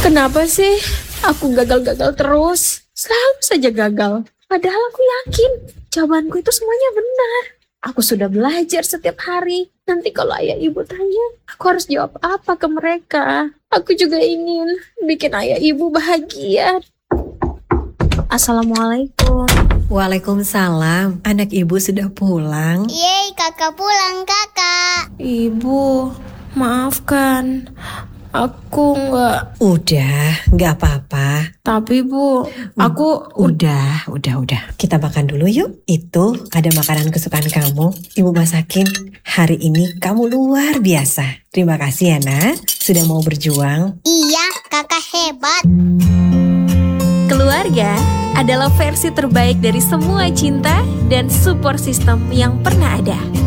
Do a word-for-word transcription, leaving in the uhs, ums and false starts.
Kenapa sih aku gagal-gagal terus? Selalu saja gagal. Padahal aku yakin jawabanku itu semuanya benar. Aku sudah belajar setiap hari. Nanti kalau ayah ibu tanya, aku harus jawab apa ke mereka? Aku juga ingin bikin ayah ibu bahagia. Assalamualaikum. Waalaikumsalam. Anak ibu sudah pulang. Yeay, kakak pulang, kakak. Ibu, maafkan. Aku nggak... Udah, nggak apa-apa. Tapi Bu, aku... Udah, udah, udah. Kita makan dulu yuk. Itu ada makanan kesukaan kamu. Ibu masakin. Hari ini kamu luar biasa. Terima kasih ya, Nak. Sudah mau berjuang. Iya, kakak hebat. Keluarga adalah versi terbaik dari semua cinta dan support system yang pernah ada.